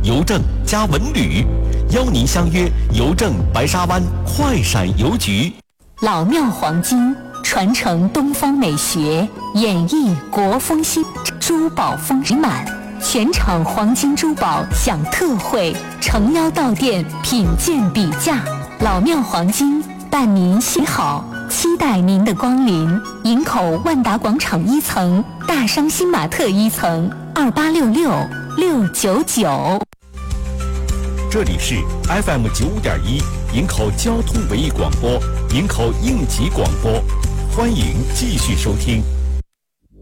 邮政加文旅，邀您相约邮政白沙湾快闪邮局。 老庙黄金传承东方美学，演绎国风新，珠宝风满，全场黄金珠宝享特惠，诚邀到店品鉴比价。老庙黄金伴您喜好，期待您的光临。营口万达广场1层，大商新玛特1层，2866-699。 这里是 FM 95.1营口交通文艺广播，营口应急广播，欢迎继续收听。